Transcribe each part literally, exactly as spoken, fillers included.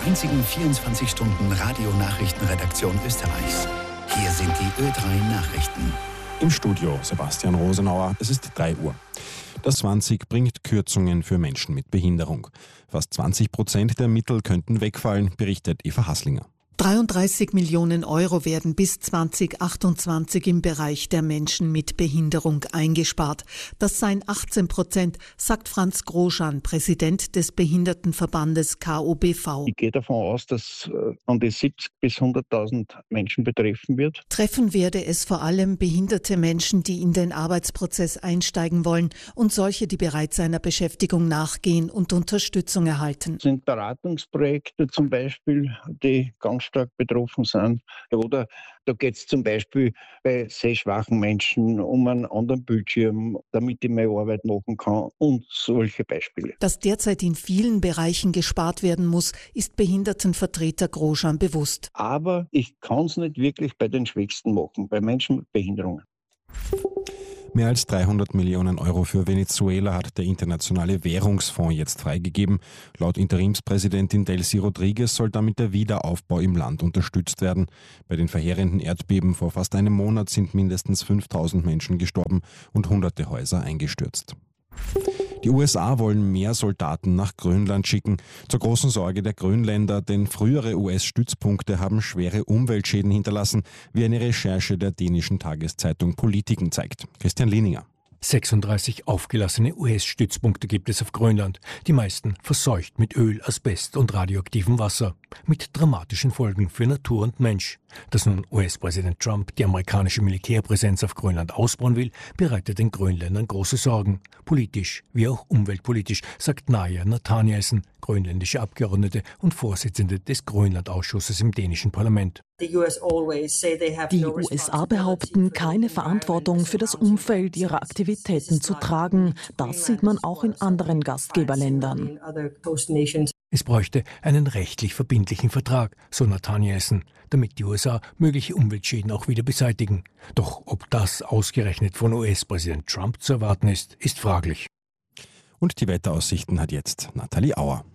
einzigen vierundzwanzig Stunden Radionachrichtenredaktion Österreichs. Hier sind die Ö drei Nachrichten. Im Studio Sebastian Rosenauer, es ist drei Uhr. Das zwanzig bringt Kürzungen für Menschen mit Behinderung. Fast zwanzig Prozent der Mittel könnten wegfallen, berichtet Eva Hasslinger. dreiunddreißig Millionen Euro werden bis zwanzig achtundzwanzig im Bereich der Menschen mit Behinderung eingespart. Das seien achtzehn Prozent, sagt Franz Groschan, Präsident des Behindertenverbandes K O B V. Ich gehe davon aus, dass äh, an die siebzig bis hunderttausend Menschen betreffen wird. Treffen werde es vor allem behinderte Menschen, die in den Arbeitsprozess einsteigen wollen und solche, die bereits einer Beschäftigung nachgehen und Unterstützung erhalten. Das sind Beratungsprojekte zum Beispiel, die ganz stark betroffen sind. Oder da geht es zum Beispiel bei sehschwachen Menschen um einen anderen Bildschirm, damit ich meine Arbeit machen kann und solche Beispiele. Dass derzeit in vielen Bereichen gespart werden muss, ist Behindertenvertreter Groschan bewusst. Aber ich kann es nicht wirklich bei den Schwächsten machen, bei Menschen mit Behinderungen. Mehr als dreihundert Millionen Euro für Venezuela hat der Internationale Währungsfonds jetzt freigegeben. Laut Interimspräsidentin Delcy Rodriguez soll damit der Wiederaufbau im Land unterstützt werden. Bei den verheerenden Erdbeben vor fast einem Monat sind mindestens fünftausend Menschen gestorben und hunderte Häuser eingestürzt. Die U S A wollen mehr Soldaten nach Grönland schicken. Zur großen Sorge der Grönländer, denn frühere U S-Stützpunkte haben schwere Umweltschäden hinterlassen, wie eine Recherche der dänischen Tageszeitung Politiken zeigt. Christian Lieninger. sechsunddreißig aufgelassene U S-Stützpunkte gibt es auf Grönland, die meisten verseucht mit Öl, Asbest und radioaktivem Wasser, mit dramatischen Folgen für Natur und Mensch. Dass nun U S-Präsident Trump die amerikanische Militärpräsenz auf Grönland ausbauen will, bereitet den Grönländern große Sorgen. Politisch wie auch umweltpolitisch, sagt Naja Nathanielsen, grönländische Abgeordnete und Vorsitzende des Grönland-Ausschusses im dänischen Parlament. Die U S A behaupten, keine Verantwortung für das Umfeld ihrer Aktivitäten zu tragen. Das sieht man auch in anderen Gastgeberländern. Es bräuchte einen rechtlich verbindlichen Vertrag, so Nathanielsen, damit die U S A mögliche Umweltschäden auch wieder beseitigen. Doch ob das ausgerechnet von U S-Präsident Trump zu erwarten ist, ist fraglich. Und die Wetteraussichten hat jetzt Nathalie Auer.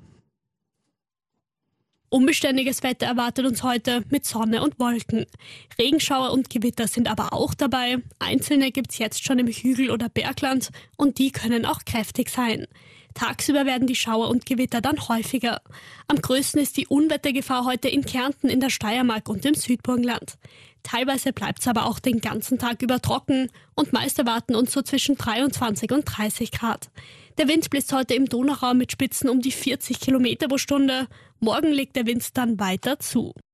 Unbeständiges Wetter erwartet uns heute mit Sonne und Wolken. Regenschauer und Gewitter sind aber auch dabei. Einzelne gibt es jetzt schon im Hügel- oder Bergland und die können auch kräftig sein. Tagsüber werden die Schauer und Gewitter dann häufiger. Am größten ist die Unwettergefahr heute in Kärnten, in der Steiermark und im Südburgenland. Teilweise bleibt es aber auch den ganzen Tag über trocken und meist erwarten uns so zwischen dreiundzwanzig und dreißig Grad. Der Wind bläst heute im Donauraum mit Spitzen um die vierzig Kilometer pro Stunde. Morgen legt der Wind dann weiter zu.